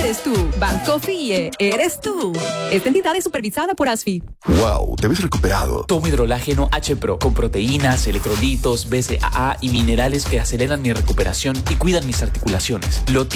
eres tú. Banco FIE, eres tú. Esta entidad es supervisada por ASFI. Wow, te ves recuperado. Tomo hidrolágeno H-Pro con proteínas, electrolitos, BCAA y minerales que aceleran mi recuperación y cuidan mis articulaciones. Lo